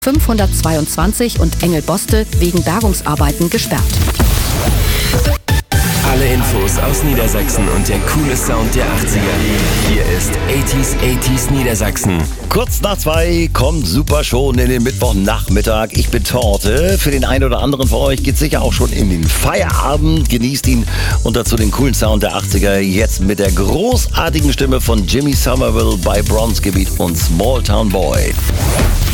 522 und Engelbostel wegen Bergungsarbeiten gesperrt. Alle Infos aus Niedersachsen und der coole Sound der 80er. Hier ist 80s Niedersachsen. Kurz nach 2 kommt super schon in den Mittwochnachmittag. Ich bin Torte. Für den einen oder anderen von euch geht sicher auch schon in den Feierabend. Genießt ihn und dazu den coolen Sound der 80er. Jetzt mit der großartigen Stimme von Jimmy Somerville bei Bronzegebiet und Small Town Boy.